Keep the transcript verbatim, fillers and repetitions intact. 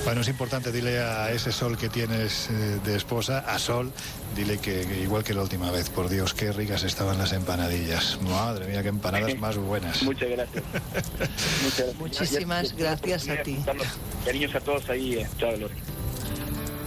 Bueno, es importante, dile a ese Sol que tienes eh, de esposa, a Sol, dile que, que igual que la última vez, por Dios, qué ricas estaban las empanadillas. Madre mía, qué empanadas más buenas. Muchas gracias. Muchas gracias. Muchísimas gracias a ti. Cariños a todos ahí. Chao, Lore.